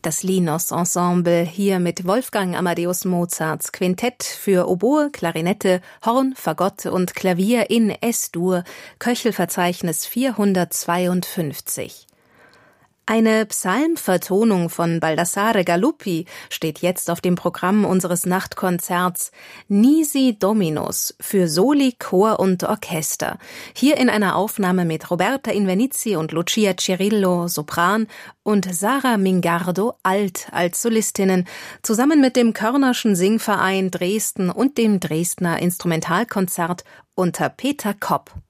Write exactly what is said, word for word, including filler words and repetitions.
Das Linos-Ensemble, hier mit Wolfgang Amadeus Mozarts Quintett für Oboe, Klarinette, Horn, Fagott und Klavier in S-Dur, Köchelverzeichnis vierhundertzweiundfünfzig. Eine Psalmvertonung von Baldassare Galuppi steht jetzt auf dem Programm unseres Nachtkonzerts Nisi Dominus für Soli, Chor und Orchester. Hier in einer Aufnahme mit Roberta Invernizzi und Lucia Cirillo, Sopran, und Sarah Mingardo, Alt, als Solistinnen, zusammen mit dem Körnerschen Singverein Dresden und dem Dresdner Instrumentalkonzert unter Peter Kopp.